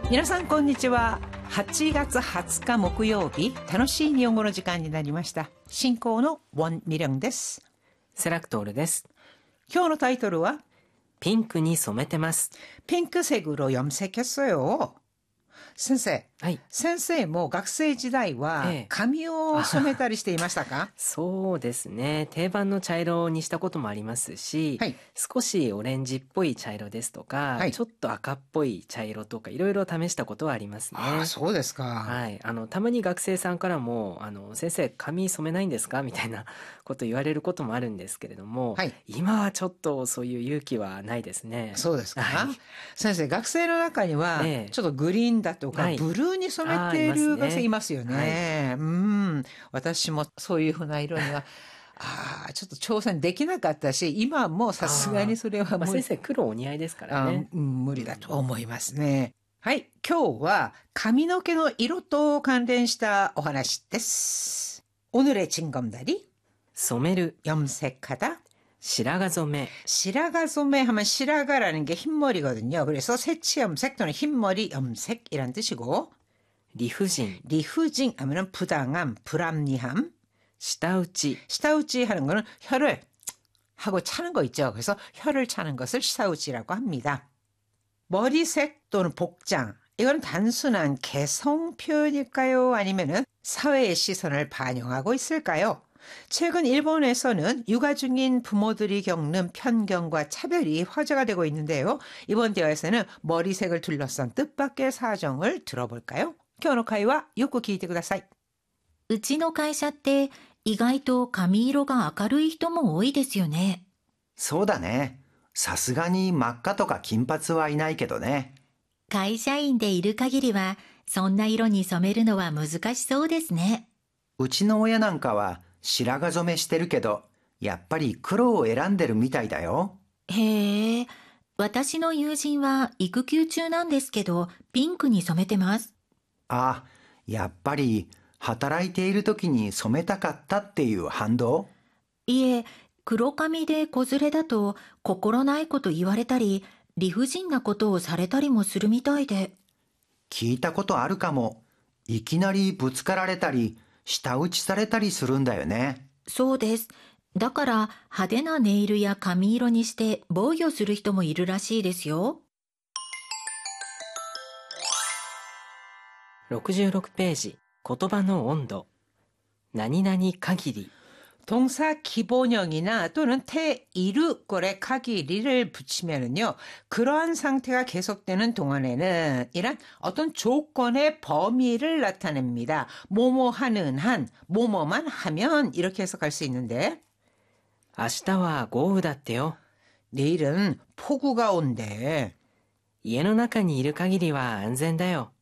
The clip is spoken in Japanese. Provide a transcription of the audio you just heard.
皆さんこんにちは。8月20日木曜日、楽しい日本語の時間になりました。進行のウォン・ミリョンです。 セラクトールです。 今日のタイトルはピンクに染めてます。 핑크색으로 염색했어요. 先生、 はい。 先生も学生時代はええ髪を染めたりしていましたか？ そうですね。定番の茶色にしたこともありますし、 はい。 少しオレンジっぽい茶色ですとか、 はいちょっと赤っぽい茶色とかいろいろ試したことはありますね。 ああ、そうですか。 はい。たまに学生さんからも、先生、髪染めないんですかみたいなこと言われることもあるんですけれども、 はい。 今はちょっとそういう勇気はないですね。 そうですか。 はい。 先生、学生の中にはええちょっとグリーンだとか、 はいブルーに染めていいまする学生いね。 ますよね。私もそういうふうな色にはちょっと挑戦できなかったし、今もさすがにそれはまあ、 もう、 先生、黒お似合いですからね。 無理だと思いますね。はい、今日は髪の毛の色と関連したお話です。오늘의 징검다리 染める、 염색하다. 白髪染め。 실화가 소매하면 실화가라는 게 흰머리거든요. 그래서 새치 염색 또는 흰머리 염색이란 뜻이고, 理不尽、 리후징 하면은 부당함, 불합리함. 舌打ち、 시타우치 하는 거는 혀를 하고 차는 거 있죠. 그래서 혀를 차는 것을 시타우치라고 합니다. 머리색 또는 복장, 이건 단순한 개성 표현일까요? 아니면은 사회의 시선을 반영하고 있을까요? 최근 일본에서는 육아 중인 부모들이 겪는 편견과 차별이 화제가 되고 있는데요. 이번 대화에서는 머리색을 둘러싼 뜻밖의 사정을 들어볼까요? 今日の会話よく聞いてください。 うちの会社って意外と髪色が明るい人も多いですよね。 そうだね。さすがに真っ赤とか金髪はいないけどね。 会社員でいる限りはそんな色に染めるのは難しそうですね。 うちの親なんかは白髪染めしてるけど、やっぱり黒を選んでるみたいだよ。 へえ、私の友人は育休中なんですけどピンクに染めてます。 あ、やっぱり働いている時に染めたかったっていう反動？ いえ、黒髪で子連れだと心ないこと言われたり理不尽なことをされたりもするみたいで。 聞いたことあるかも。いきなりぶつかられたり、舌打ちされたりするんだよね。 そうです。だから派手なネイルや髪色にして防御する人もいるらしいですよ。 66ページ、言葉の温度。何々限り。 동사 기본형이나 또는 태이루꼴에 가기리를 붙이면은요, 그러한 상태가 계속되는 동안에는 이란 어떤 조건의 범위를 나타냅니다. 뭐뭐하는 한, 뭐뭐만 하면 이렇게 해석할 수 있는데, 明日は豪雨だってよ。 내일은 폭우가 온대. 家の中にいる限りは安全だよ。